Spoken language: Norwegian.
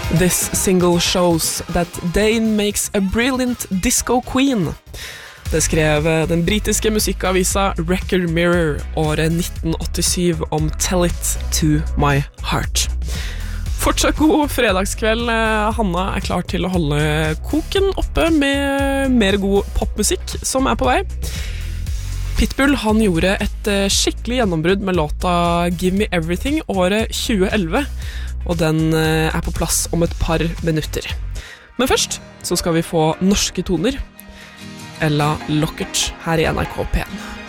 This single shows that Dane makes a brilliant disco queen. Det skrev den britiske musikkavisa Record Mirror året 1987 om Tell It To My Heart. Fortsatt god fredagskveld. Hanna klar til å holde koken oppe med mer god popmusikk som på vei. Pitbull han gjorde et skikkelig gjennombrudd med låta Give Me Everything året 2011, og den på plass om et par minutter. Men først så skal vi få norske toner. Ella Lockert her i NRK P1.